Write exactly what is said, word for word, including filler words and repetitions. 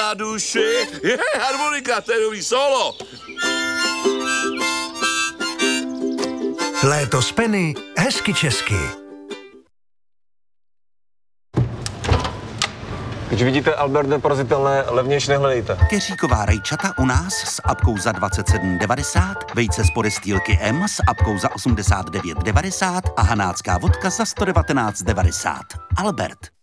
na duši. Je, harmonika, to je nový solo. Léto z Penny, hezky česky. Když vidíte Albert neporazitelné, levnější nehledejte. Keříková rajčata u nás s apkou za dvacet sedm devadesát, vejce z podestýlky M s apkou za osmdesát devět devadesát a hanácká vodka za sto devatenáct devadesát. Albert.